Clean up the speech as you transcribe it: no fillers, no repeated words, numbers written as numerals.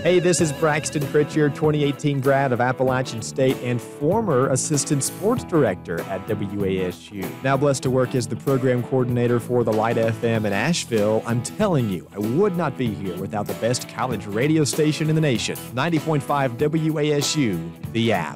Hey, this is Braxton Pritchard, 2018 grad of Appalachian State and former assistant sports director at WASU. Now blessed to work as the program coordinator for the Light FM in Asheville. I'm telling you, I would not be here without the best college radio station in the nation. 90.5 WASU, the app.